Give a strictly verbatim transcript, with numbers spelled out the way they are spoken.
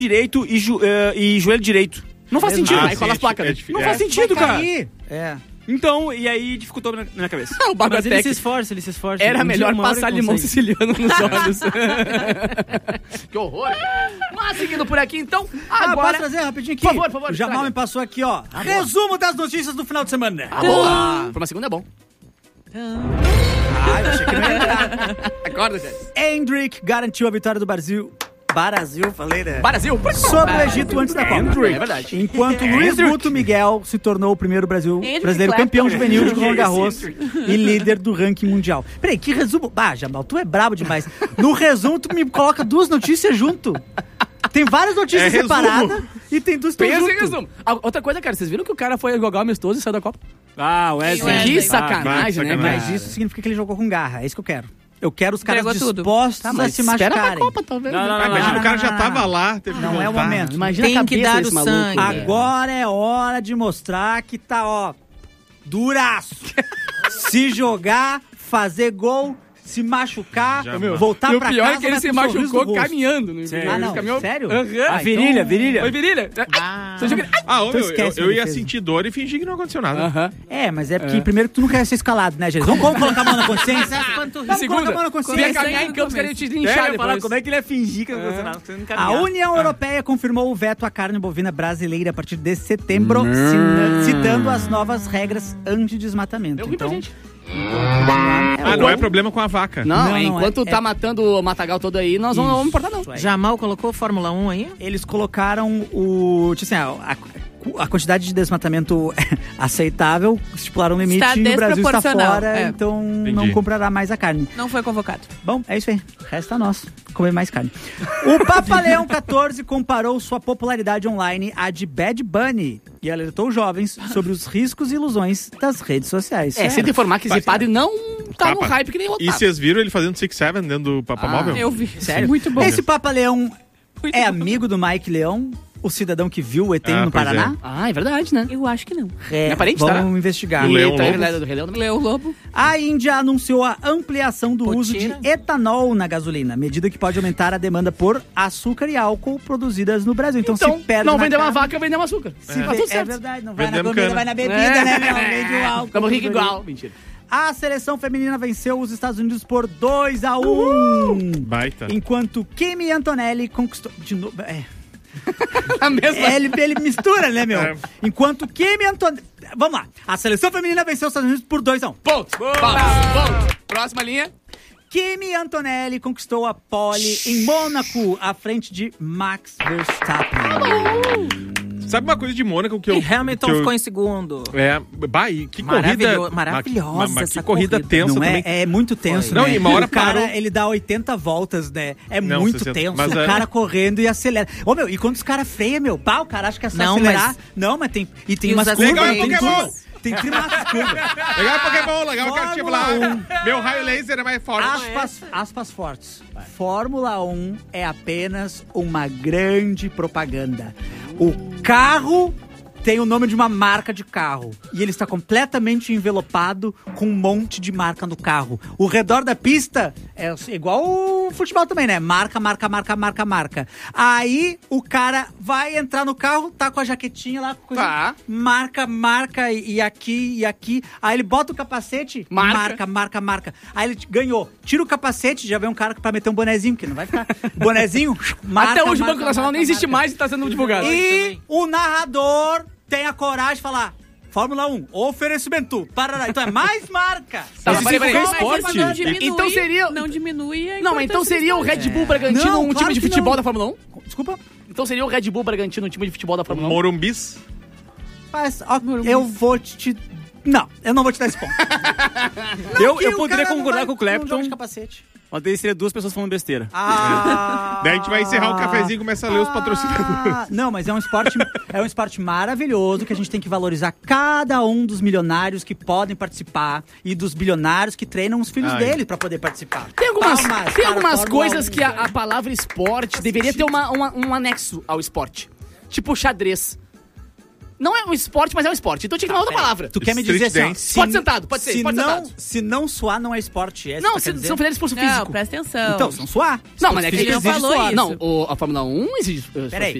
direito e, jo, uh, e joelho direito. Não faz sentido. Ah, Aí cola as placas. é, né? é, Não é. faz sentido, cara. É. Então, e aí dificultou na, na minha cabeça. O Mas ele Bagatec se esforça, ele se esforça. era Um dia, melhor uma hora passar ele limão consegue. siciliano nos olhos. Que horror. Mas seguindo por aqui, então, Ah, posso agora... trazer rapidinho aqui? Por favor, por favor, O Jamal traga. me passou aqui, ó. Resumo das notícias do final de semana. Ah, boa. Pra uma segunda é bom. Ah, eu achei que não ia entrar. Acorda, gente. Hendrick garantiu a vitória do Brasil. Brasil, falei, né? Brasil. Sobre o Egito antes da Copa. É verdade. Enquanto Luiz Guto Miguel se tornou o primeiro Brasil, Hendrick brasileiro Clapton. campeão juvenil de Roland Garros e líder do ranking mundial. Peraí, que resumo? Ah, Jamal, tu é brabo demais. No resumo, tu me coloca duas notícias junto. Tem várias notícias É resumo. separadas e tem duas Pensa em junto. resumo. Ah, outra coisa, cara, vocês viram que o cara foi igual amistoso e saiu da Copa? Ah, Wesley. Wesley. Que sacanagem, Ah, né, sacanagem. cara? Mas isso significa que ele jogou com garra. É isso que eu quero. Eu quero os caras Entregou tudo. dispostos Tá, a mas se espera pra machucarem. Copa, talvez. Não, não, Ah, não, imagina, não. o cara já tava lá, teve que Não é o voltar. momento. Imagina Tem a que cabeça dar desse o maluco. sangue. Agora é hora de mostrar que tá, ó, duraço. Se jogar, fazer gol, se machucar, Já, voltar E o pra pior casa, é que ele vai se com um sorriso machucou no rosto. caminhando. No Sim. ele Ah, não, caminhou- sério? Aham. A Ah, virilha, então- virilha. Oi, virilha. Ah. Você joga- Ai, Ah, ô, Então meu, eu, esquece eu a ia defesa. sentir dor e fingir que não aconteceu nada. Aham. É, mas é porque primeiro que tu não quer ser escalado, né, gente? Vamos, vamos colocar a mão na consciência? E Vamos colocar a segunda, mão na você ia consciência. caminhar em campos, querendo te linchar É, eu ia falar, depois. como é que ele ia fingir que não aconteceu nada? Você não A caminhar. União Europeia confirmou o veto à carne bovina brasileira a partir de setembro, cina- citando as novas regras anti-desmatamento. Eu ri pra Então, gente. Ah, não é problema com a vaca. Não, Não, não, enquanto é- tá é- matando o matagal todo aí, nós não Isso. vamos importar, não. Isso aí. Jamal colocou Fórmula um aí? Eles colocaram o. Tipo assim, a, a quantidade de desmatamento aceitável, estipularam um limite Está e o Brasil está desproporcional, fora, é. então Entendi. não comprará mais a carne. Não foi convocado. Bom, é isso aí. Resta a nós comer mais carne. O Papa Leão quatorze comparou sua popularidade online à de Bad Bunny e alertou jovens sobre os riscos e ilusões das redes sociais. É, sem te informar que esse Mas- padre não tá no Papa. hype que nem o outro. E vocês viram ele fazendo six seven dentro do Papa Ah, Móvel? Eu vi. Sério? Muito bom. Esse Papa Leão Muito é bom. amigo do Mike Leão, o cidadão que viu o E T Ah, no pois Paraná? Ah, é verdade, né? Eu acho que não. É, É parente, tá? vamos investigar. O Leão E tá Lobo. ele é do Rei Leão também. Leu Lobo. A Índia anunciou a ampliação do uso de Potira. etanol na gasolina, medida que pode aumentar a demanda por açúcar e álcool produzidas no Brasil. Então, Então, se perde não na vender uma carne, vaca, vender um açúcar. se Tá vê- tudo é certo. verdade, não vai na Vendendo comida, cana. vai na bebida, É. né, meu? Vende o álcool. Ficamos ricos tudo ali. igual. Mentira. A seleção feminina venceu os Estados Unidos por dois a um. Baita. Enquanto Kimi Antonelli conquistou... De novo... É. A mesma. É, ele, ele mistura, né, meu? É. Enquanto Kimi Antonelli... Vamos lá. A seleção feminina venceu os Estados Unidos por dois a um. Ponto. Ponto. Ponto. Próxima linha. Kimi Antonelli conquistou a pole em Mônaco, à frente de Max Verstappen. Sabe uma coisa de Mônaco que eu... E Hamilton que eu- ficou em segundo. É, bah, e que Maravilho- corrida... maravilhosa mas- mas essa que corrida, corrida. tensa Não é, também. é muito tenso, Foi. Não, né? e uma hora o cara, parou. ele dá oitenta voltas, né? É Não, muito sessenta, tenso. mas o é- cara correndo e acelera. Ô, meu, e quando os caras freiam, meu, pá, o cara acha que é só Não, acelerar. mas- Não, mas tem... E tem E umas os curvas, Legal é tem Pokémon! curvas. Tem trimatas curvas. Legal é Pokémon, legal o cara tinha Fórmula lá. Meu raio laser é mais forte. Aspas, aspas fortes. Fórmula um é apenas uma grande propaganda. O carro tem o nome de uma marca de carro. E ele está completamente envelopado com um monte de marca no carro. O redor da pista é igual o futebol também, né? Marca, marca, marca, marca, marca. Aí o cara vai entrar no carro, tá com a jaquetinha lá, com coisa, Tá. marca, marca, e aqui, e aqui. Aí ele bota o capacete, Marca. marca, marca, marca. Aí ele ganhou. Tira o capacete, já vem um cara pra meter um bonezinho, porque não vai ficar. Bonezinho, marca, Até hoje o marca, Banco Nacional marca, nem existe marca. mais e tá sendo divulgado. E o narrador tem a coragem de falar: Fórmula um, oferecimento. Parará. Então é mais marca. Tá, Mas peraí, isso peraí. é Mas esporte. isso não diminui, Então seria- Não diminui a Não, mas então importância seria o do Red esporte. Bull Bragantino Não, um claro time de que futebol não. da Fórmula um? Desculpa. Então seria o Red Bull Bragantino um time de futebol da Fórmula um? Morumbis. Mas, ó, eu vou te... Não, eu não vou te dar esse ponto. Eu, Que eu o poderia cara não concordar vai- com o não joga Clapton, de capacete. mas daí seria duas pessoas falando besteira. Ah, Daí a gente vai encerrar o cafezinho e começar a ler os patrocinadores. Ah, não, mas é um esporte, é um esporte maravilhoso que a gente tem que valorizar cada um dos milionários que podem participar e dos bilionários que treinam os filhos Ai. dele pra poder participar. Tem algumas, Palmas tem para algumas Fórmula coisas um. que a, a palavra esporte deveria ter uma, uma- um anexo ao esporte. Tipo xadrez. Não é um esporte, mas é um esporte. Então tinha que dar outra palavra. Tu quer me Street dizer assim, ó, dance. se- Esporte sentado, pode ser, se esporte não, sentado. Se não suar, não é esporte. É isso Não, que tu se, quer se não dizer? fizer esforço Não, físico. presta atenção. Então, se não suar. Não, mas é que Ele não exige falou suar. isso. Não, o- a Fórmula um exige uh, esforço Peraí,